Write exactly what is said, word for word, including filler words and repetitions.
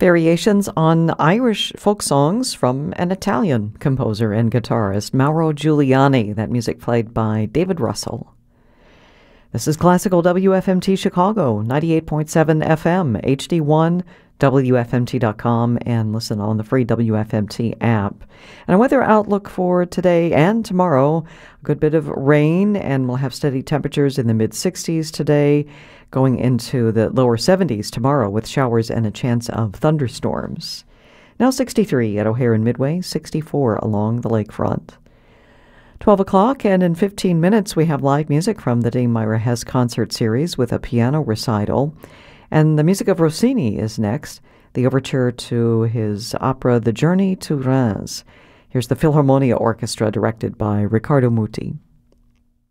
Variations on Irish folk songs from an Italian composer and guitarist, Mauro Giuliani. That music played by David Russell. This is Classical W F M T Chicago, ninety-eight point seven F M, H D one, W F M T dot com, and listen on the free W F M T app. And a weather outlook for today and tomorrow, a good bit of rain, and we'll have steady temperatures in the mid-sixties today, going into the lower seventies tomorrow with showers and a chance of thunderstorms. Now sixty-three at O'Hare and Midway, sixty-four along the lakefront. twelve o'clock, and in fifteen minutes we have live music from the Dame Myra Hess concert series with a piano recital. And the music of Rossini is next, the overture to his opera The Journey to Reims. Here's the Philharmonia Orchestra directed by Riccardo Muti.